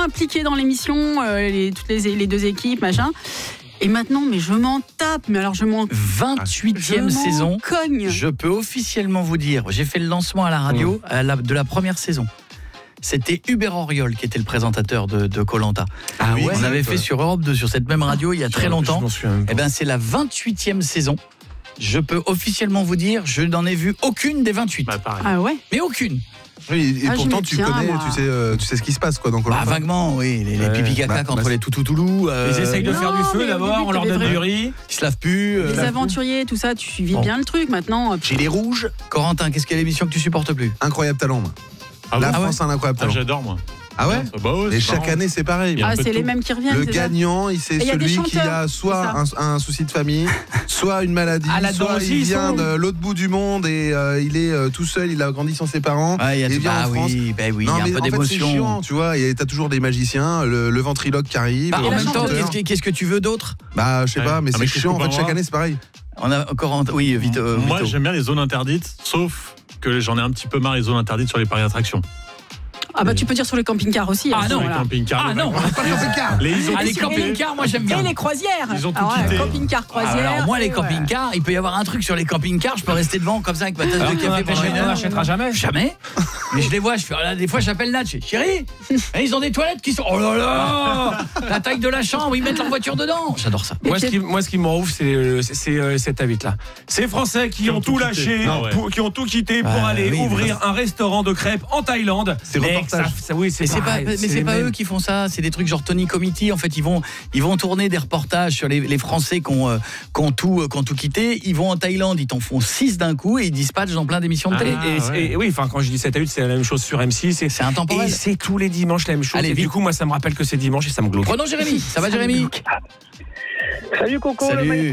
impliqués dans l'émission, toutes les deux équipes, machin. Et maintenant, mais je m'en tape. Mais alors, je m'en 28e saison. Cogne. Je peux officiellement vous dire, j'ai fait le lancement à la radio de la première saison. C'était Hubert Auriol qui était le présentateur de Koh-Lanta. Ah oui, on avait fait sur Europe 2, sur cette même radio, il y a très longtemps. Eh ben, c'est la 28e saison. Je peux officiellement vous dire, je n'en ai vu aucune des 28. Ah ouais. Mais aucune. Oui, et pourtant tu connais, tu sais ce qui se passe quoi dans Koh-Lanta. Vaguement, oui, les pipi caca contre les toutous-toulous. Ils essayent de faire du feu d'abord, on leur donne du riz. Ils se lavent plus. Les aventuriers, tout ça, tu suivis bien le truc maintenant. Gilet rouge. Corentin, qu'est-ce qu'il y a l'émission que tu supportes plus? Incroyable talent, moi. La France a un incroyable talent. J'adore, moi. Ah ouais, et chaque année c'est pareil. C'est les mêmes qui reviennent. Le gagnant, c'est celui qui a soit un souci de famille, soit une maladie, soit il vient de l'autre bout du monde et il est tout seul, il a grandi sans ses parents. Il vient en France. Oui, non, il y a un peu d'émotion. C'est chiant, tu vois, et t'as toujours des magiciens, le ventriloque qui arrive. En même temps, qu'est-ce que tu veux d'autre? Je sais pas, mais c'est chiant. En fait, chaque année c'est pareil. On a encore vite. Moi, j'aime bien les zones interdites, sauf que j'en ai un petit peu marre les zones interdites sur les parcs d'attractions. Ah bah tu peux dire sur les camping-cars aussi. Ah non, les camping-cars. Ah non, pas les camping-cars. Les camping-cars, moi j'aime bien. Et les croisières. Ils ont tout quitté. Camping-car, croisière. Alors moi les camping-cars, il peut y avoir un truc sur les camping-cars, je peux rester devant comme ça avec ma tasse de café pendant une heure. On n'achètera jamais. Jamais. Mais je les vois, des fois j'appelle Nat, je dis chérie, ils ont des toilettes qui sont, oh là là, la taille de la chambre, ils mettent leur voiture dedans. J'adore ça. Moi ce qui m'enrouve c'est 7-8 là. Ces Français qui ont tout lâché, qui ont tout quitté pour aller ouvrir un restaurant de crêpes en Thaïlande. C'est reportage. Mais c'est pas eux qui font ça, c'est des trucs genre Tony Committee. En fait, ils vont tourner des reportages sur les Français qui ont tout quitté. Ils vont en Thaïlande, ils t'en font 6 d'un coup et ils dispatchent dans plein d'émissions de télé. Et oui, enfin quand je dis 7-8, c'est la même chose sur M6. C'est intemporel. Et c'est tous les dimanches la même chose. Et du coup, moi, ça me rappelle que c'est dimanche et ça me glauque. Prenons Jérémy. Ça va, Jérémy? Salut Coco. Salut.